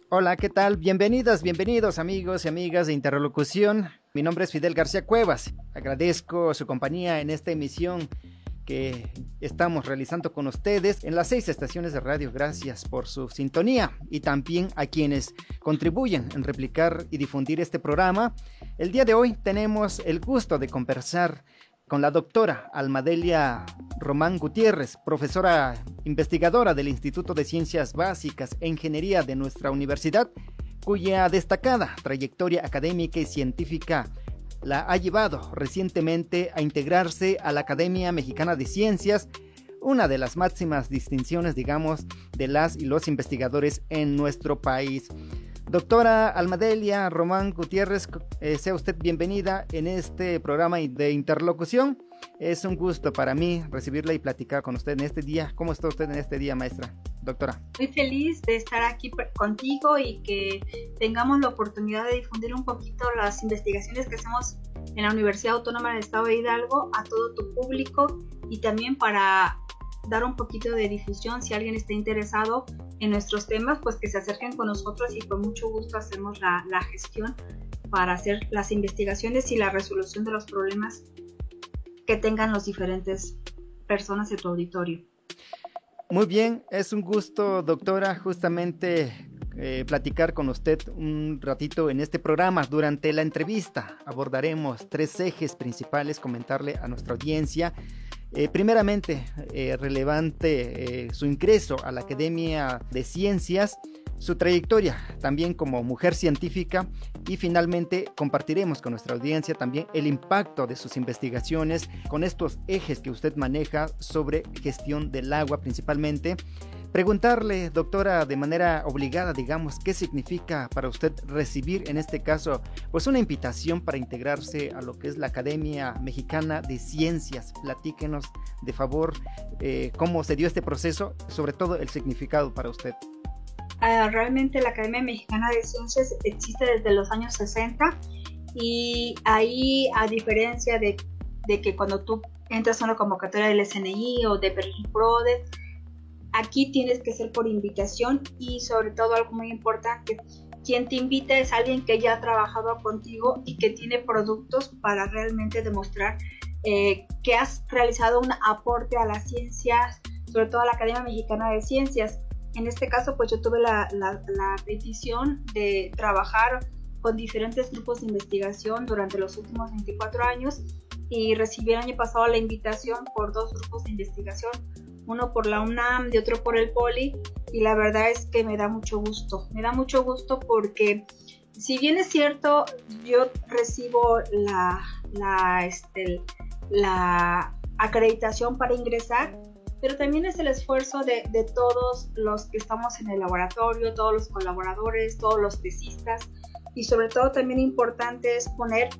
Hola, ¿qué tal? Bienvenidas, bienvenidos amigos y amigas de Interlocución. Mi nombre es Fidel García Cuevas. Agradezco su compañía en esta emisión que estamos realizando con ustedes en las 6 estaciones de radio. Gracias por su sintonía y también a quienes contribuyen en replicar y difundir este programa. El día de hoy tenemos el gusto de conversar con la doctora Almadelia Román Gutiérrez, profesora investigadora del Instituto de Ciencias Básicas e Ingeniería de nuestra universidad, cuya destacada trayectoria académica y científica la ha llevado recientemente a integrarse a la Academia Mexicana de Ciencias, una de las máximas distinciones, digamos, de las y los investigadores en nuestro país. Doctora Almadelia Román Gutiérrez, sea usted bienvenida en este programa de Interlocución. Es un gusto para mí recibirla y platicar con usted en este día. ¿Cómo está usted en este día, maestra? Doctora. Muy feliz de estar aquí contigo y que tengamos la oportunidad de difundir un poquito las investigaciones que hacemos en la Universidad Autónoma del Estado de Hidalgo a todo tu público y también para dar un poquito de difusión si alguien está interesado en nuestros temas, pues que se acerquen con nosotros y con mucho gusto hacemos la gestión para hacer las investigaciones y la resolución de los problemas que tengan las diferentes personas en tu auditorio. Muy bien, es un gusto, doctora, justamente platicar con usted un ratito en este programa. Durante la entrevista abordaremos 3 ejes principales, comentarle a nuestra audiencia. Primeramente, relevante su ingreso a la Academia de Ciencias, su trayectoria también como mujer científica y finalmente compartiremos con nuestra audiencia también el impacto de sus investigaciones con estos ejes que usted maneja sobre gestión del agua principalmente. Preguntarle, doctora, de manera obligada, digamos, ¿qué significa para usted recibir, en este caso, pues una invitación para integrarse a lo que es la Academia Mexicana de Ciencias? Platíquenos, de favor, cómo se dio este proceso, sobre todo el significado para usted. Realmente la Academia Mexicana de Ciencias existe desde los años 60 y ahí, a diferencia de que cuando tú entras a una convocatoria del SNI o de PRODE, aquí tienes que ser por invitación y sobre todo algo muy importante, quien te invita es alguien que ya ha trabajado contigo y que tiene productos para realmente demostrar que has realizado un aporte a las ciencias, sobre todo a la Academia Mexicana de Ciencias. En este caso, pues yo tuve la petición de trabajar con diferentes grupos de investigación durante los últimos 24 años y recibí el año pasado la invitación por 2 grupos de investigación, uno por la UNAM y otro por el POLI, y la verdad es que me da mucho gusto porque si bien es cierto, yo recibo la acreditación para ingresar, pero también es el esfuerzo de todos los que estamos en el laboratorio, todos los colaboradores, todos los tesistas, y sobre todo también importante es poner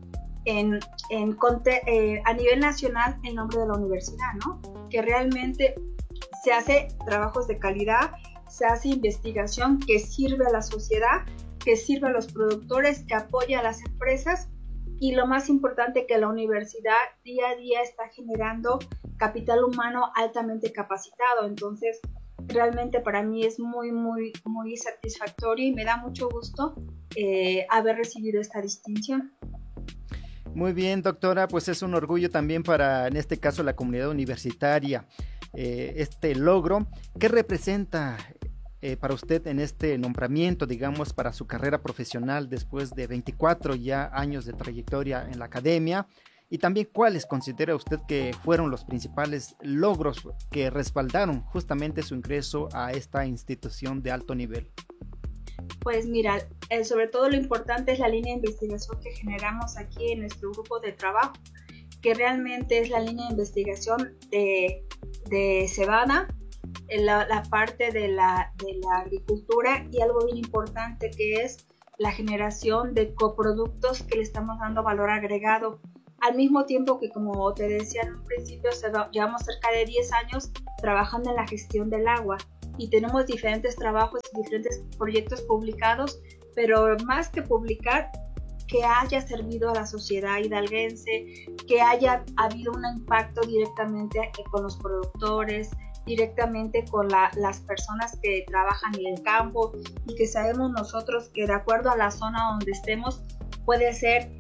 a nivel nacional el nombre de la universidad, ¿no? Que realmente se hace trabajos de calidad, se hace investigación que sirve a la sociedad, que sirve a los productores, que apoya a las empresas y lo más importante, que la universidad día a día está generando capital humano altamente capacitado. Entonces realmente para mí es muy muy muy satisfactorio y me da mucho gusto haber recibido esta distinción. Muy bien, doctora, pues es un orgullo también para, en este caso, la comunidad universitaria, este logro. ¿Qué representa para usted en este nombramiento, digamos, para su carrera profesional después de 24 ya años de trayectoria en la academia? Y también, ¿cuáles considera usted que fueron los principales logros que respaldaron justamente su ingreso a esta institución de alto nivel? Pues mira, sobre todo lo importante es la línea de investigación que generamos aquí en nuestro grupo de trabajo, que realmente es la línea de investigación de cebada, la parte de la agricultura y algo bien importante que es la generación de coproductos que le estamos dando valor agregado. Al mismo tiempo que, como te decía en un principio, llevamos cerca de 10 años trabajando en la gestión del agua y tenemos diferentes trabajos, diferentes proyectos publicados, pero más que publicar, que haya servido a la sociedad hidalguense, que haya habido un impacto directamente con los productores, directamente con las personas que trabajan en el campo y que sabemos nosotros que de acuerdo a la zona donde estemos puede ser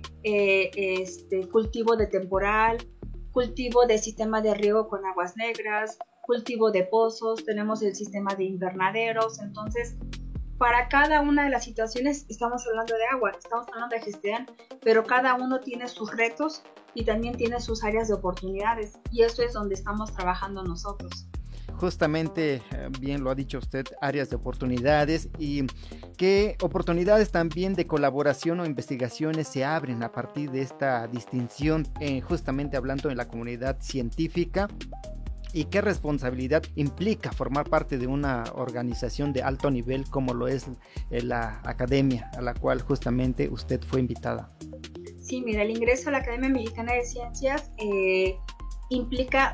cultivo de temporal, cultivo de sistema de riego con aguas negras, cultivo de pozos, tenemos el sistema de invernaderos. Entonces para cada una de las situaciones estamos hablando de agua, estamos hablando de gestión, pero cada uno tiene sus retos y también tiene sus áreas de oportunidades, y eso es donde estamos trabajando nosotros. Justamente, bien lo ha dicho usted, áreas de oportunidades, y qué oportunidades también de colaboración o investigaciones se abren a partir de esta distinción, justamente hablando en la comunidad científica, y qué responsabilidad implica formar parte de una organización de alto nivel como lo es la academia a la cual justamente usted fue invitada. Sí, mira, el ingreso a la Academia Mexicana de Ciencias implica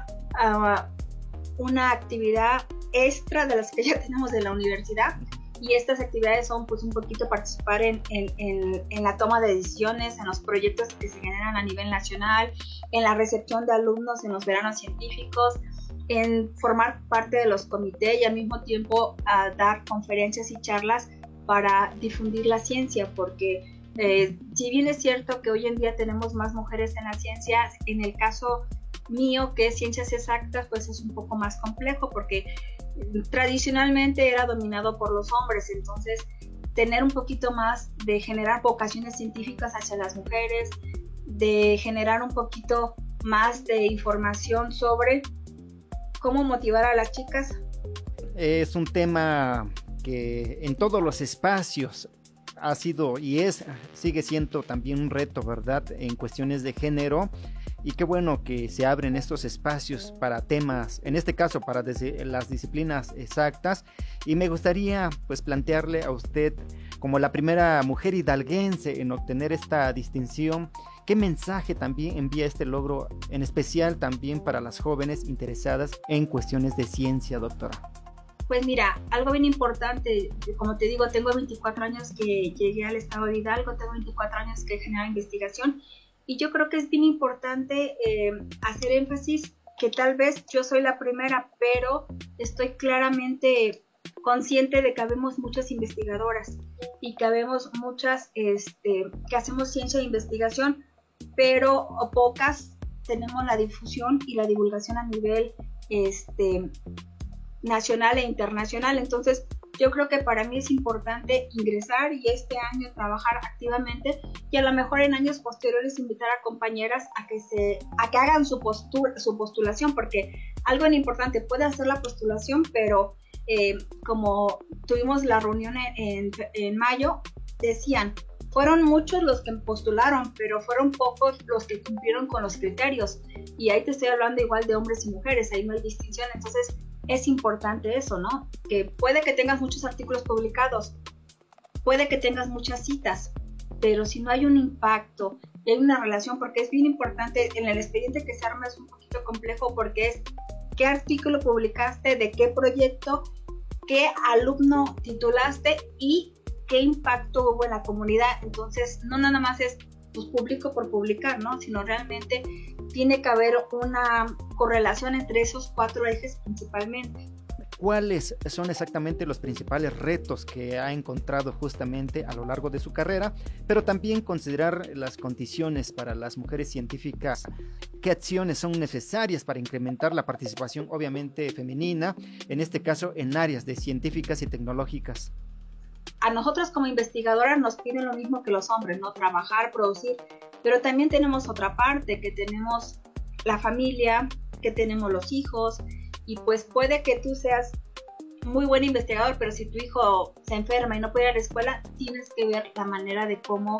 una actividad extra de las que ya tenemos de la universidad, y estas actividades son pues un poquito participar en la toma de decisiones, en los proyectos que se generan a nivel nacional, en la recepción de alumnos en los veranos científicos, en formar parte de los comités y al mismo tiempo dar conferencias y charlas para difundir la ciencia, porque si bien es cierto que hoy en día tenemos más mujeres en la ciencia, en el caso mío, que es ciencias exactas, pues es un poco más complejo porque tradicionalmente era dominado por los hombres. Entonces tener un poquito más de generar vocaciones científicas hacia las mujeres, de generar un poquito más de información sobre cómo motivar a las chicas. Es un tema que en todos los espacios ha sido y sigue siendo también un reto, ¿verdad?, en cuestiones de género. Y qué bueno que se abren estos espacios para temas, en este caso para las disciplinas exactas. Y me gustaría pues plantearle a usted, como la primera mujer hidalguense en obtener esta distinción, ¿qué mensaje también envía este logro, en especial también para las jóvenes interesadas en cuestiones de ciencia, doctora? Pues mira, algo bien importante, como te digo, tengo 24 años que llegué al estado de Hidalgo, tengo 24 años que he generado investigación, y yo creo que es bien importante hacer énfasis que tal vez yo soy la primera, pero estoy claramente consciente de que habemos muchas investigadoras y que habemos muchas que hacemos ciencia de investigación, pero pocas tenemos la difusión y la divulgación a nivel nacional e internacional. Entonces yo creo que para mí es importante ingresar y este año trabajar activamente, y a lo mejor en años posteriores invitar a compañeras a que hagan su postulación, porque algo bien importante, puede hacer la postulación, pero como tuvimos la reunión en mayo, decían, fueron muchos los que postularon, pero fueron pocos los que cumplieron con los criterios, y ahí te estoy hablando igual de hombres y mujeres, ahí no hay distinción. Entonces es importante eso, ¿no? Que puede que tengas muchos artículos publicados, puede que tengas muchas citas, pero si no hay un impacto y hay una relación, porque es bien importante, en el expediente que se arma es un poquito complejo, porque es qué artículo publicaste, de qué proyecto, qué alumno titulaste y qué impacto hubo en la comunidad. Entonces no nada más es pues publico por publicar, ¿no? Sino realmente tiene que haber una correlación entre esos 4 ejes principalmente. ¿Cuáles son exactamente los principales retos que ha encontrado justamente a lo largo de su carrera? Pero también considerar las condiciones para las mujeres científicas. ¿Qué acciones son necesarias para incrementar la participación, obviamente femenina, en este caso en áreas de científicas y tecnológicas? A nosotros como investigadoras nos piden lo mismo que los hombres, ¿no? Trabajar, producir, pero también tenemos otra parte, que tenemos la familia, que tenemos los hijos, y pues puede que tú seas muy buen investigador, pero si tu hijo se enferma y no puede ir a la escuela, tienes que ver la manera de cómo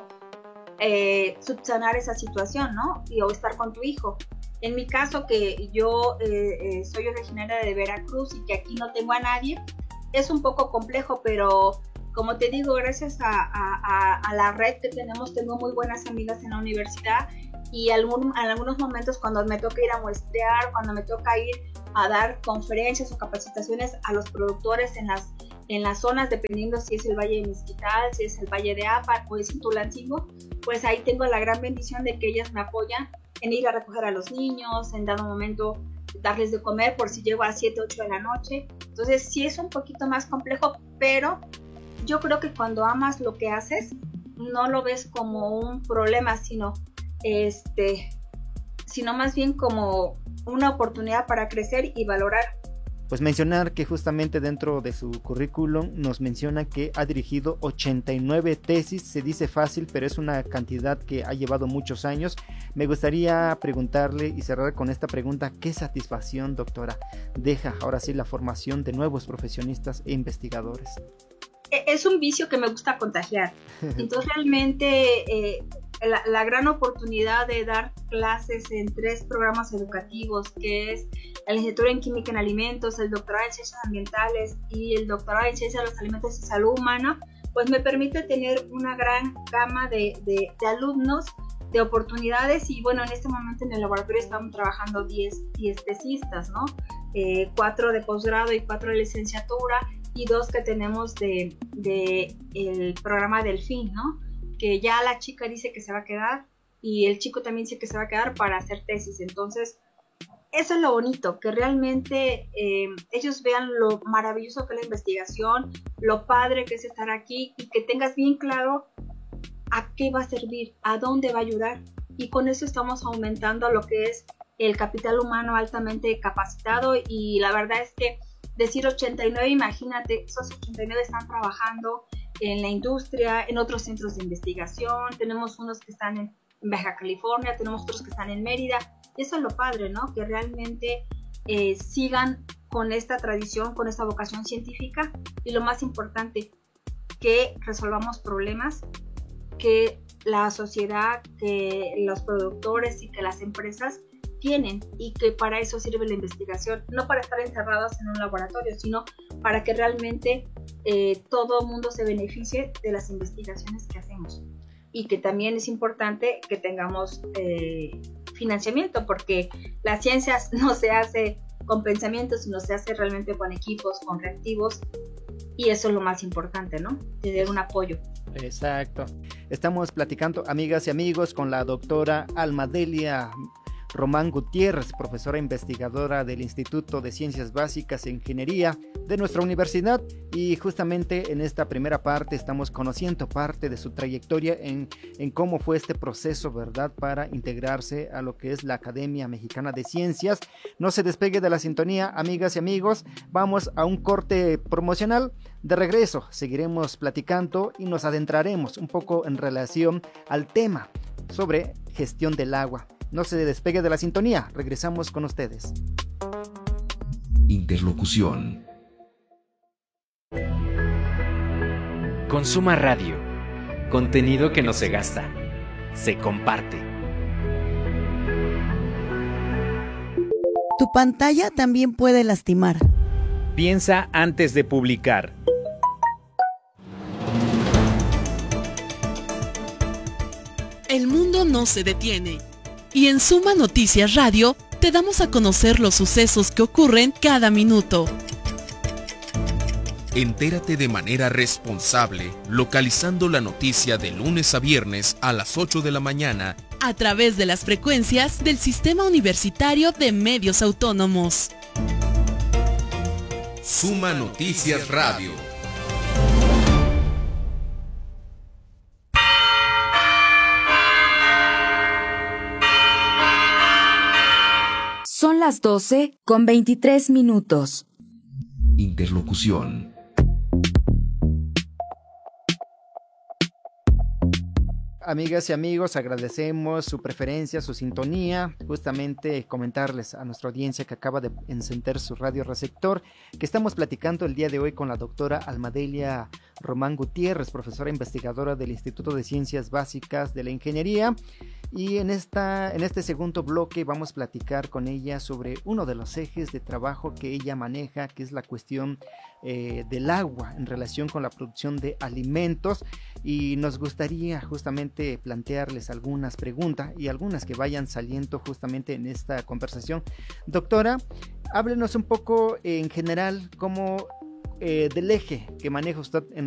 subsanar esa situación, ¿no? O estar con tu hijo. En mi caso, que yo soy originaria de Veracruz y que aquí no tengo a nadie, es un poco complejo, pero como te digo, gracias a la red que tenemos, tengo muy buenas amigas en la universidad, y en algunos momentos cuando me toca ir a muestrear, cuando me toca ir a dar conferencias o capacitaciones a los productores en las zonas, dependiendo si es el Valle de Mezquital, si es el Valle de Apa o es en Tulancingo, pues ahí tengo la gran bendición de que ellas me apoyan en ir a recoger a los niños, en dado momento darles de comer por si llego a 7, 8 de la noche. Entonces sí es un poquito más complejo, pero yo creo que cuando amas lo que haces, no lo ves como un problema, sino más bien como una oportunidad para crecer y valorar. Pues mencionar que justamente dentro de su currículum nos menciona que ha dirigido 89 tesis, se dice fácil, pero es una cantidad que ha llevado muchos años. Me gustaría preguntarle y cerrar con esta pregunta: ¿qué satisfacción, doctora, deja ahora sí la formación de nuevos profesionistas e investigadores? Es un vicio que me gusta contagiar. Entonces realmente la gran oportunidad de dar clases en 3 programas educativos, que es la licenciatura en Química en Alimentos, el doctorado en Ciencias Ambientales y el doctorado en Ciencias de los Alimentos y Salud Humana, pues me permite tener una gran gama de alumnos, de oportunidades. Y bueno, en este momento en el laboratorio estamos trabajando 10 tesistas, ¿no? 4 de posgrado y 4 de licenciatura, y 2 que tenemos de el programa Delfín, ¿no? Que ya la chica dice que se va a quedar y el chico también dice que se va a quedar para hacer tesis. Entonces, eso es lo bonito, que realmente ellos vean lo maravilloso que es la investigación, lo padre que es estar aquí, y que tengas bien claro a qué va a servir, a dónde va a ayudar. Y con eso estamos aumentando lo que es el capital humano altamente capacitado. Y la verdad es que decir 89, imagínate, esos 89 están trabajando en la industria, en otros centros de investigación. Tenemos unos que están en Baja California, tenemos otros que están en Mérida. Eso es lo padre, ¿no? Que realmente sigan con esta tradición, con esta vocación científica, y lo más importante, que resolvamos problemas que la sociedad, que los productores y que las empresas tienen, y que para eso sirve la investigación, no para estar encerrados en un laboratorio, sino para que realmente todo el mundo se beneficie de las investigaciones que hacemos. Y que también es importante que tengamos financiamiento, porque las ciencias no se hace con pensamientos, sino se hace realmente con equipos, con reactivos, y eso es lo más importante, ¿no? Tener un apoyo. Exacto. Estamos platicando, amigas y amigos, con la doctora Almadelia Román Gutiérrez, profesora investigadora del Instituto de Ciencias Básicas e Ingeniería de nuestra universidad, y justamente en esta primera parte estamos conociendo parte de su trayectoria en cómo fue este proceso, ¿verdad?, para integrarse a lo que es la Academia Mexicana de Ciencias. No se despegue de la sintonía, amigas y amigos, vamos a un corte promocional. De regreso seguiremos platicando y nos adentraremos un poco en relación al tema sobre gestión del agua. No se despegue de la sintonía, regresamos con ustedes. Interlocución. Consuma Radio. Contenido que no se gasta, se comparte. Tu pantalla también puede lastimar. Piensa antes de publicar. El mundo no se detiene. Y en Suma Noticias Radio te damos a conocer los sucesos que ocurren cada minuto. Entérate de manera responsable, localizando la noticia de lunes a viernes a las 8 de la mañana a través de las frecuencias del Sistema Universitario de Medios Autónomos. Suma Noticias Radio. Son las 12:23. Interlocución. Amigas y amigos, agradecemos su preferencia, su sintonía. Justamente comentarles a nuestra audiencia que acaba de encender su radio receptor que estamos platicando el día de hoy con la doctora Almadelia Román Gutiérrez, profesora investigadora del Instituto de Ciencias Básicas de la Ingeniería. Y en este segundo bloque vamos a platicar con ella sobre uno de los ejes de trabajo que ella maneja, que es la cuestión del agua en relación con la producción de alimentos. Y nos gustaría justamente plantearles algunas preguntas y algunas que vayan saliendo justamente en esta conversación. Doctora, háblenos un poco en general cómo del eje que maneja usted en